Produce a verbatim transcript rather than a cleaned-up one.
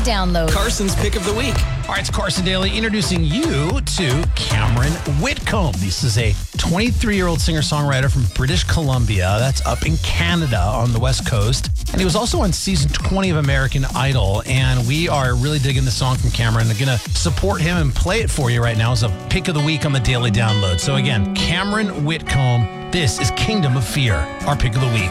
Download. Carson's Pick of the Week. All right, it's Carson Daly introducing you to Cameron Whitcomb. This is a twenty-three-year-old singer-songwriter from British Columbia. That's up in Canada on the West Coast. And he was also on season twenty of American Idol. And we are really digging the song from Cameron. I'm going to support him and play it for you right now as a Pick of the Week on the Daily Download. So again, Cameron Whitcomb. This is Kingdom of Fear, our Pick of the Week.